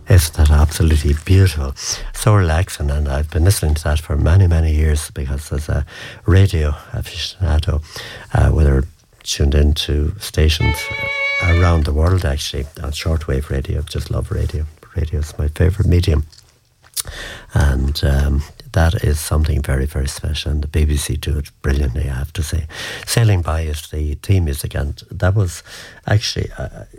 Isn't that absolutely beautiful? So relaxing, and I've been listening to that for many, many years because as a radio aficionado, whether tuned into stations around the world actually, on shortwave radio, just love radio. Radio is my favourite medium. And that is something very, very special, and the BBC do it brilliantly, I have to say. Sailing By is the theme music, and that was actually...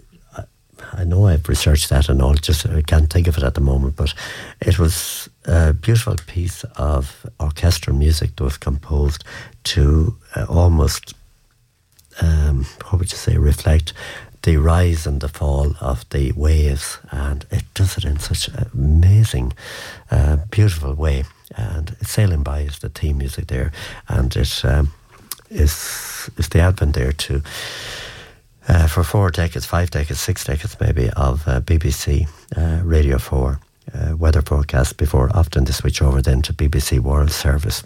I know I've researched that and all, just I can't think of it at the moment, but it was a beautiful piece of orchestral music that was composed to almost, what would you say, reflect the rise and the fall of the waves, and it does it in such an amazing, beautiful way. And Sailing By is the theme music there, and it is the advent there to... for 4 decades, 5 decades, 6 decades maybe of BBC Radio 4 weather forecast before often they switch over then to BBC World Service.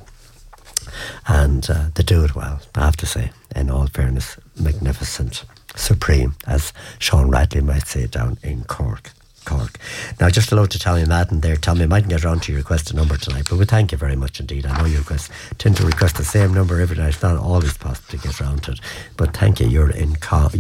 And they do it well, I have to say, in all fairness, magnificent, supreme, as Sean Radley might say down in Cork. Now, just hello to Tommy Madden there. Tommy, I mightn't get around to your requested number tonight, but we thank you very much indeed. I know you tend to request the same number every night. It's not always possible to get around to it, but thank you. You're in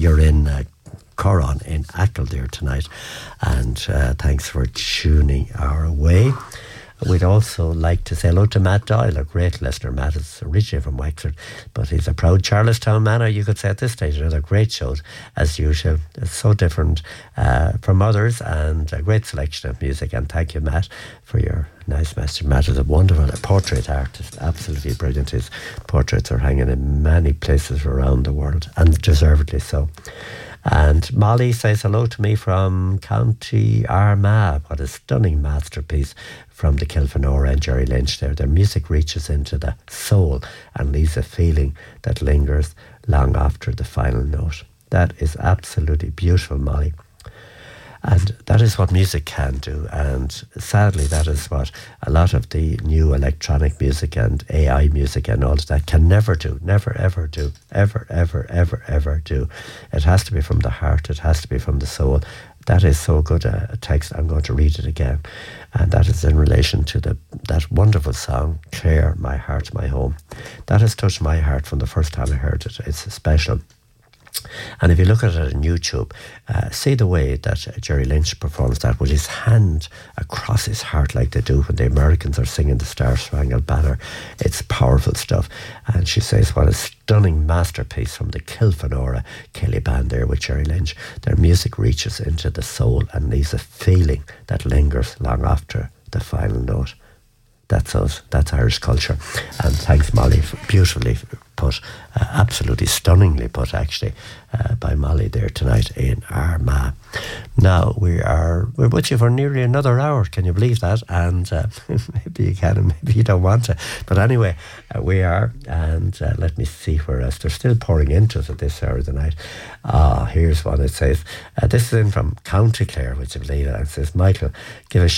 Coron in Achill there tonight, and thanks for tuning our way. We'd also like to say hello to Matt Doyle, a great listener. Matt is originally from Wexford, but he's a proud Charlestown man, or you could say at this stage. Another great show, as usual. It's so different from others, and a great selection of music. And thank you, Matt, for your nice message. Matt is a wonderful portrait artist, absolutely brilliant. His portraits are hanging in many places around the world, and deservedly so. And Molly says hello to me from County Armagh. What a stunning masterpiece from the Kilfenora and Jerry Lynch there. Their music reaches into the soul and leaves a feeling that lingers long after the final note. That is absolutely beautiful, Molly. And that is what music can do, and sadly that is what a lot of the new electronic music and AI music and all of that can never do, never ever do, ever do. It has to be from the heart, it has to be from the soul. That is so good a text, I'm going to read it again, and that is in relation to that wonderful song, Clare, My Heart, My Home. That has touched my heart from the first time I heard it. It's special. And if you look at it on YouTube, see the way that Jerry Lynch performs that with his hand across his heart like they do when the Americans are singing the Star Spangled Banner. It's powerful stuff. And she says, what a stunning masterpiece from the Kilfenora Kelly band there with Jerry Lynch. Their music reaches into the soul and leaves a feeling that lingers long after the final note. That's us. That's Irish culture. And thanks, Molly, beautifully put, absolutely stunningly put, actually, by Molly there tonight in Armagh. Now, we're with you for nearly another hour. Can you believe that? And maybe you can and maybe you don't want to. But anyway, we are. And let me see where else. They're still pouring into us at this hour of the night. Here's one. It says, this is in from County Clare, which I believe, and it says, Michael, give us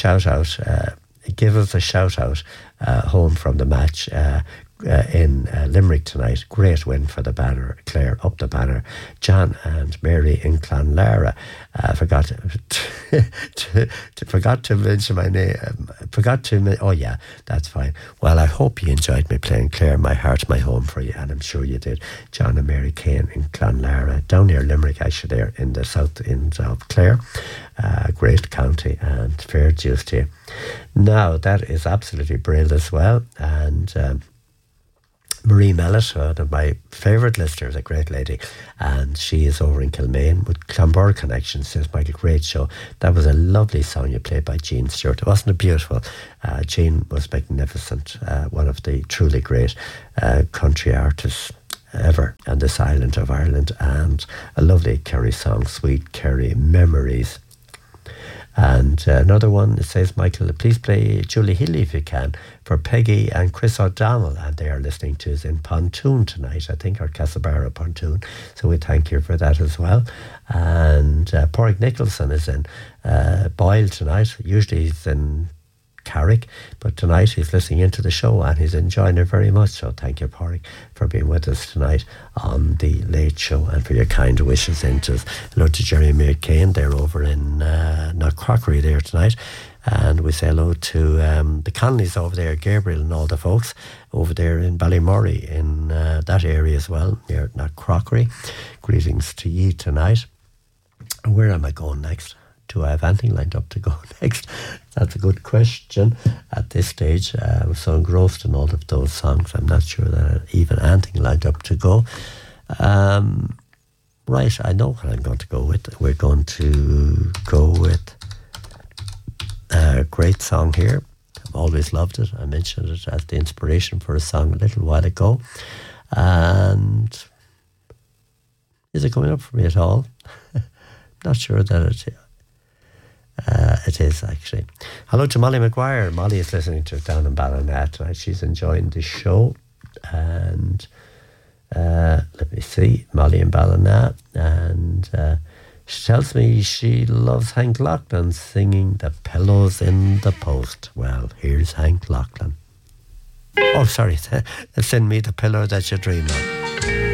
a shout out home from the match in Limerick tonight. Great win for the Banner, Clare up the Banner. John and Mary in Clonlara. Forgot to mention my name. Oh yeah, that's fine. Well, I hope you enjoyed me playing Clare, My Heart, My Home for you, and I'm sure you did. John and Mary Kane in Clonlara, down near Limerick, actually, there in the south end of Clare. Great county, and fair dues to you. Now, that is absolutely brilliant as well. And Marie Mellett, one of my favourite listeners, a great lady, and she is over in Kilmaine with Clonbur Connection. Says, Michael, great show. That was a lovely song you played by Jean Stewart. Wasn't it beautiful? Jean was magnificent, one of the truly great country artists ever on this island of Ireland, and a lovely Kerry song, Sweet Kerry Memories. And another one, it says, Michael, please play Julie Healy if you can for Peggy and Chris O'Donnell, and they are listening to us in Pontoon tonight, I think, or Castlebarra Pontoon, so we thank you for that as well. And Porrick Nicholson is in Boyle tonight. Usually he's in Carrick, but tonight he's listening into the show and he's enjoying it very much. So thank you, Porrick, for being with us tonight on the Late Show and for your kind wishes into us. Hello to Jerry McCain, they're over in Crockery there tonight. And we say hello to the Conleys over there, Gabriel and all the folks over there in Ballymurray, in that area as well, near Crockery. Greetings to ye tonight. Where am I going next? Do I have anything lined up to go next? That's a good question at this stage. I was so engrossed in all of those songs, I'm not sure that I have even anything lined up to go. Right, I know what I'm going to go with. We're going to go with a great song here. I've always loved it. I mentioned it as the inspiration for a song a little while ago. And is it coming up for me at all? Not sure that it is, actually. Hello to Molly McGuire. Molly is listening to it down in Ballina tonight. She's enjoying the show. And let me see, Molly in Ballina. And she tells me she loves Hank Lachlan singing The Pillows in the Post. Well, here's Hank Lachlan. Oh, sorry. Send me the pillow that you dream of.